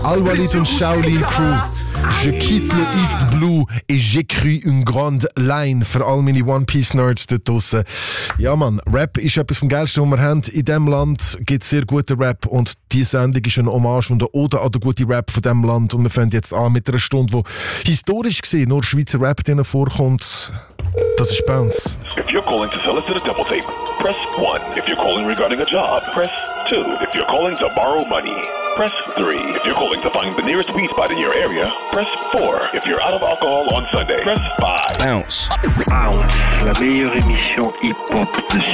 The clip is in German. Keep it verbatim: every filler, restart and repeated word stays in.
Al-Walid und Shaolin Crew. Je quitte le East Blue et j'écris une grande line für all meine One-Piece-Nerds dort draussen. Ja, Mann, Rap ist etwas vom Geilsten, was wir haben. In diesem Land gibt es sehr guten Rap und diese Sendung ist eine Hommage und eine Ode an den guten Rap von diesem Land. Und wir fangen jetzt an mit einer Stunde, wo historisch gesehen nur Schweizer Rap drin vorkommt. Das ist bei uns. If you're calling to solicit a double tape, press one. If you're calling regarding a job, press two. If you're calling to borrow money, press three. If you're calling to find the nearest weed spot in your area, press four. If you're out of alcohol on Sunday, press five. Bounce. Bounce, la meilleure émission hip-hop de